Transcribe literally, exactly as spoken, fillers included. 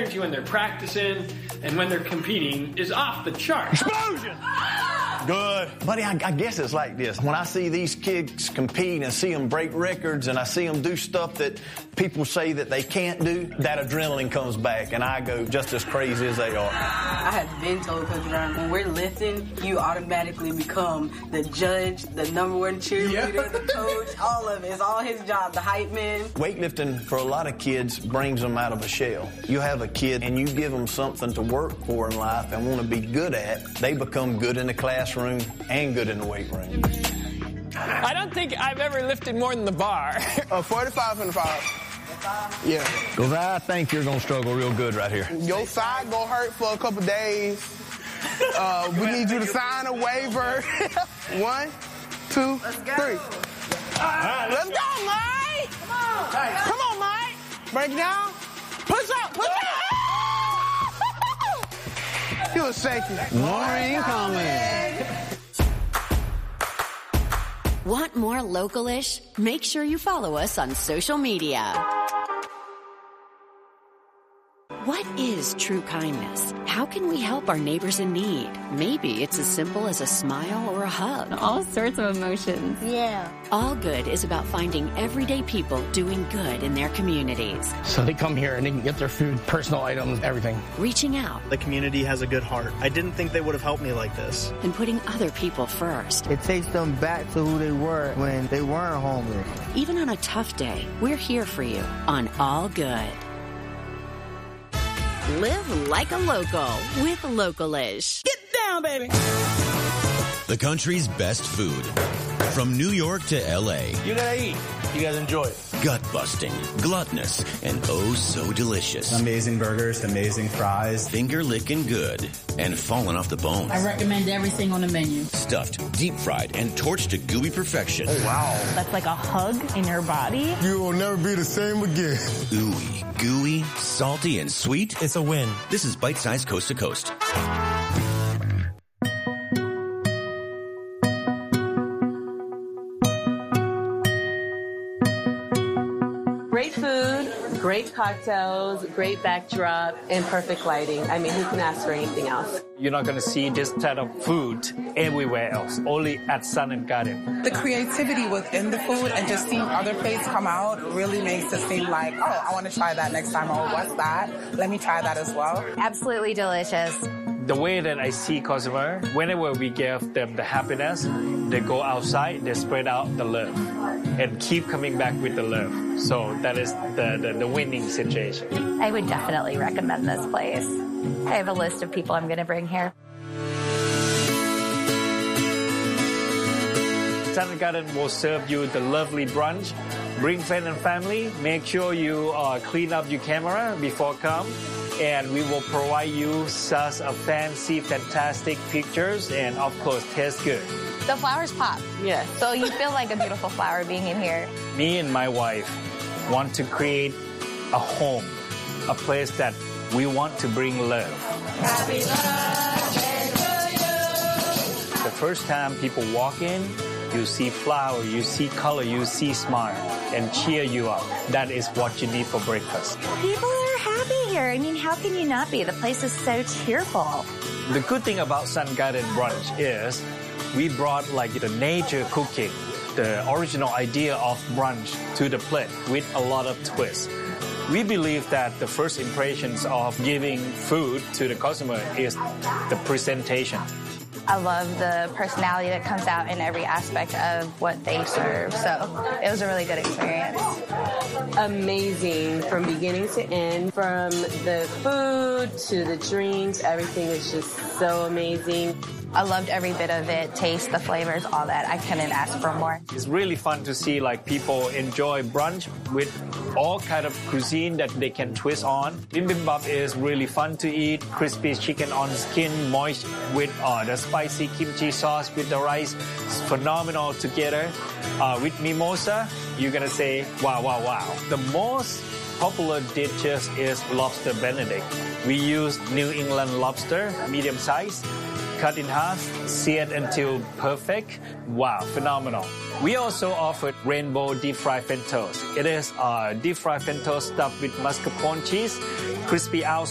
energy when they're practicing and when they're competing is off the chart. Explosion! Good. Buddy, I, I guess it's like this. When I see these kids compete and see them break records and I see them do stuff that people say that they can't do, that adrenaline comes back and I go just as crazy as they are. I have been told, Coach Brown, when we're lifting, you automatically become the judge, the number one cheerleader, yeah. the coach, all of it. It's all his job, the hype man. Weightlifting, for a lot of kids, brings them out of a shell. You have a kid and you give them something to work for in life and want to be good at, they become good in the classroom and good in the weight room. I don't think I've ever lifted more than the bar. uh, forty-five and five. Yeah. Because I think you're going to struggle real good right here. Your side going to hurt for a couple days. Uh, we need you to sign a waiver. One, two, three. Right, let's, let's go, go Mike. Come on. Come on, Mike. Break it down. Push up. Push up. He was shaking. More incoming. Want more Local-ish? Make sure you follow us on social media. What is true kindness? How can we help our neighbors in need? Maybe it's as simple as a smile or a hug. All sorts of emotions. Yeah. All Good is about finding everyday people doing good in their communities. So they come here and they can get their food, personal items, everything. Reaching out. The community has a good heart. I didn't think they would have helped me like this. And putting other people first. It takes them back to who they were when they weren't homeless. Even on a tough day, we're here for you on All Good. Live like a local with Local-ish. Get down, baby. The country's best food. From New York to L A. You gotta eat. You guys enjoy it. Gut-busting, gluttonous, and oh so delicious. Amazing burgers, amazing fries. Finger-licking good and falling off the bone. I recommend everything on the menu. Stuffed, deep-fried, and torched to gooey perfection. Oh, wow. That's like a hug in your body. You will never be the same again. Ooey, gooey, salty, and sweet. It's a win. This is Bite Size Coast to Coast. Great food, great cocktails, great backdrop, and perfect lighting. I mean, who can ask for anything else? You're not going to see this type of food everywhere else, only at Sun and Garden. The creativity within the food and just seeing other plates come out really makes it seem like, oh, I want to try that next time. Oh, what's that? Let me try that as well. Absolutely delicious. The way that I see customer, whenever we give them the happiness, they go outside, they spread out the love and keep coming back with the love. So that is the, the, the winning situation. I would definitely recommend this place. I have a list of people I'm going to bring here. Sun and Garden will serve you the lovely brunch. Bring friends and family. Make sure you uh, clean up your camera before come. And we will provide you such a fancy, fantastic pictures and, of course, taste good. The flowers pop. Yes. So you feel like a beautiful flower being in here. Me and my wife want to create a home, a place that we want to bring love. Happy birthday to you. The first time people walk in, you see flower, you see color, you see smile, and cheer you up. That is what you need for breakfast. People are happy here. I mean, how can you not be? The place is so cheerful. The good thing about Sun Garden Brunch is we brought like the nature cooking, the original idea of brunch to the plate with a lot of twists. We believe that the first impressions of giving food to the customer is the presentation. I love the personality that comes out in every aspect of what they serve. So it was a really good experience. Amazing from beginning to end. From the food to the drinks, everything is just so amazing. I loved every bit of it, taste, the flavors, all that. I couldn't ask for more. It's really fun to see like people enjoy brunch with all kind of cuisine that they can twist on. Bibimbap is really fun to eat. Crispy chicken on skin, moist with uh, the spicy kimchi sauce with the rice. It's phenomenal together. Uh, with mimosa, you're gonna say, wow, wow, wow. The most popular dishes is lobster benedict. We use New England lobster, medium size. Cut in half, seared until perfect. Wow, phenomenal. We also offered rainbow deep fried French toast. It is uh, deep fried French toast stuffed with mascarpone cheese, crispy outside.